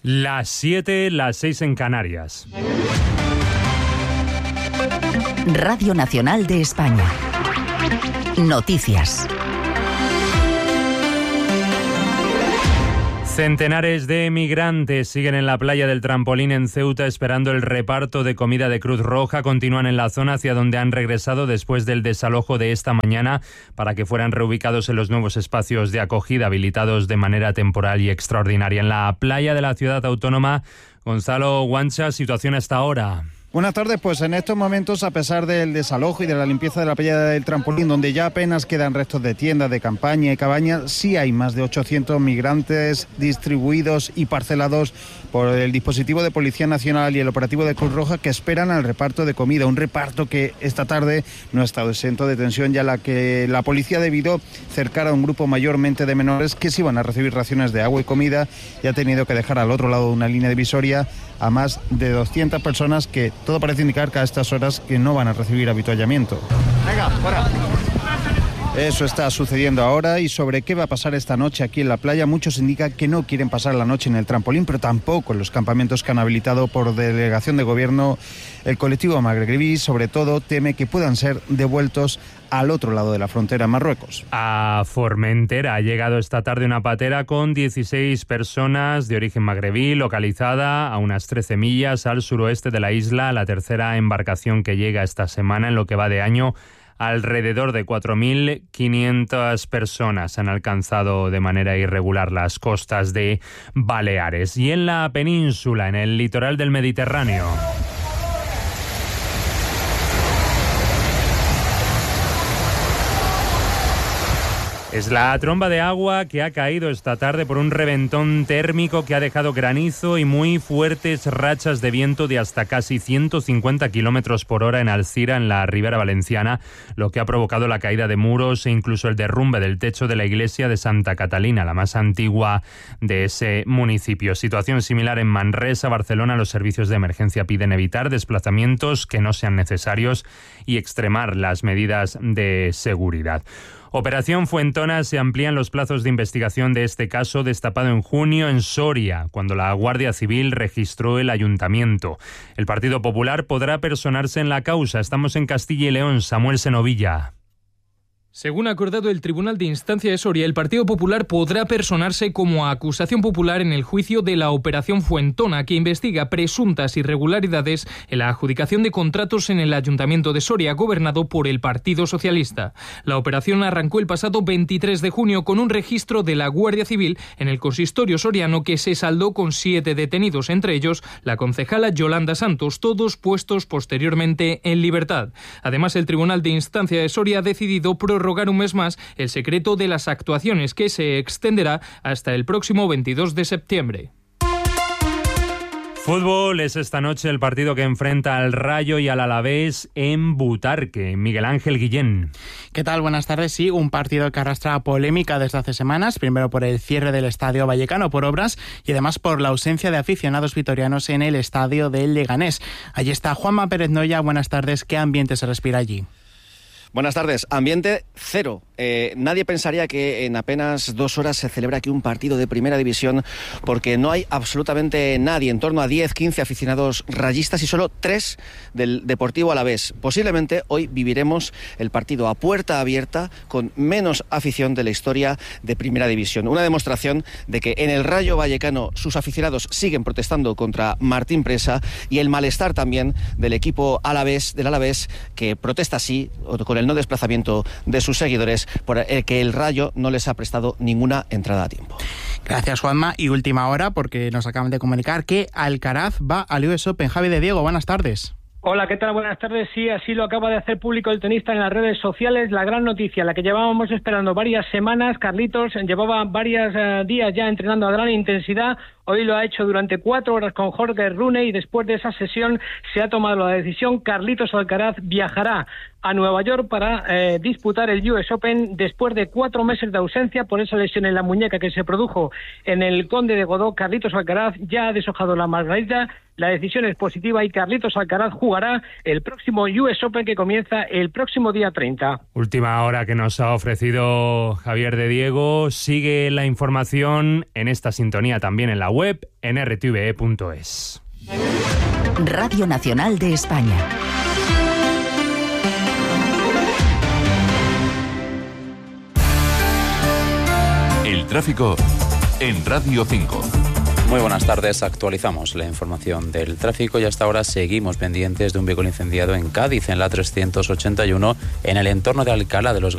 Las 7, las 6 en Canarias. Radio Nacional de España. Noticias. Centenares de migrantes siguen en la playa del Trampolín en Ceuta esperando el reparto de comida de Cruz Roja. Continúan en la zona hacia donde han regresado después del desalojo de esta mañana para que fueran reubicados en los nuevos espacios de acogida habilitados de manera temporal y extraordinaria. En la playa de la ciudad autónoma, Gonzalo Guancha, situación hasta ahora. Buenas tardes, pues en estos momentos, a pesar del desalojo y de la limpieza de la playa del Trampolín, donde ya apenas quedan restos de tiendas, de campaña y cabañas, sí hay más de 800 migrantes distribuidos y parcelados por el dispositivo de Policía Nacional y el operativo de Cruz Roja que esperan al reparto de comida, un reparto que esta tarde no ha estado exento de tensión, ya que la policía ha debido cercar a un grupo mayormente de menores que sí iban a recibir raciones de agua y comida y ha tenido que dejar al otro lado de una línea divisoria a más de 200 personas que todo parece indicar que a estas horas que no van a recibir avituallamiento. Venga, fuera. Eso está sucediendo ahora. Y sobre qué va a pasar esta noche aquí en la playa, muchos indican que no quieren pasar la noche en el Trampolín, pero tampoco en los campamentos que han habilitado por delegación de gobierno el colectivo magrebí. Sobre todo teme que puedan ser devueltos al otro lado de la frontera, en Marruecos. A Formentera ha llegado esta tarde una patera con 16 personas de origen magrebí, localizada a unas 13 millas al suroeste de la isla, la tercera embarcación que llega esta semana. En lo que va de año, alrededor de 4.500 personas han alcanzado de manera irregular las costas de Baleares. Y en la península, en el litoral del Mediterráneo, es la tromba de agua que ha caído esta tarde por un reventón térmico que ha dejado granizo y muy fuertes rachas de viento de hasta casi 150 kilómetros por hora en Alcira, en la Ribera Valenciana, lo que ha provocado la caída de muros e incluso el derrumbe del techo de la iglesia de Santa Catalina, la más antigua de ese municipio. Situación similar en Manresa, Barcelona. Los servicios de emergencia piden evitar desplazamientos que no sean necesarios y extremar las medidas de seguridad. Operación Fuentona. Se amplían los plazos de investigación de este caso destapado en junio en Soria, cuando la Guardia Civil registró el ayuntamiento. El Partido Popular podrá personarse en la causa. Estamos en Castilla y León. Samuel Senovilla. Según ha acordado el Tribunal de Instancia de Soria, el Partido Popular podrá personarse como acusación popular en el juicio de la Operación Fuentona, que investiga presuntas irregularidades en la adjudicación de contratos en el Ayuntamiento de Soria, gobernado por el Partido Socialista. La operación arrancó el pasado 23 de junio con un registro de la Guardia Civil en el consistorio soriano que se saldó con 7 detenidos, entre ellos la concejala Yolanda Santos, todos puestos posteriormente en libertad. Además, el Tribunal de Instancia de Soria ha decidido prorrogar un mes más el secreto de las actuaciones, que se extenderá hasta el próximo 22 de septiembre. Fútbol. Es esta noche el partido que enfrenta al Rayo y al Alavés en Butarque. Miguel Ángel Guillén. ¿Qué tal? Buenas tardes. Sí, un partido que arrastra polémica desde hace semanas, primero por el cierre del Estadio Vallecano por obras y además por la ausencia de aficionados vitorianos en el Estadio del Leganés. Allí está Juanma Pérez Noya. Buenas tardes. ¿Qué ambiente se respira allí? Buenas tardes. Ambiente cero. Nadie pensaría que en apenas 2 horas se celebra aquí un partido de primera división, porque no hay absolutamente nadie, en torno a 10, 15 aficionados rayistas y solo 3 del Deportivo Alavés. Posiblemente hoy viviremos el partido a puerta abierta con menos afición de la historia de primera división. Una demostración de que en el Rayo Vallecano sus aficionados siguen protestando contra Martín Presa y el malestar también del equipo del Alavés, que protesta así con el no desplazamiento de sus seguidores por el que el Rayo no les ha prestado ninguna entrada a tiempo. Gracias, Juanma. Y última hora, porque nos acaban de comunicar que Alcaraz va al US Open. Javi de Diego, buenas tardes. Hola, ¿qué tal? Buenas tardes. Sí, así lo acaba de hacer público el tenista en las redes sociales. La gran noticia, la que llevábamos esperando varias semanas. Carlitos llevaba varios días ya entrenando a gran intensidad. Hoy lo ha hecho durante 4 horas con Jorge Rune y después de esa sesión se ha tomado la decisión. Carlitos Alcaraz viajará a Nueva York para disputar el US Open después de 4 meses de ausencia por esa lesión en la muñeca que se produjo en el Conde de Godó. Carlitos Alcaraz ya ha deshojado la margarita. La decisión es positiva y Carlitos Alcaraz jugará el próximo US Open que comienza el próximo día 30. Última hora que nos ha ofrecido Javier de Diego. Sigue la información en esta sintonía también en la web en rtve.es. Radio Nacional de España. El tráfico en Radio 5. Muy buenas tardes, actualizamos la información del tráfico y hasta ahora seguimos pendientes de un vehículo incendiado en Cádiz, en la 381, en el entorno de Alcalá de los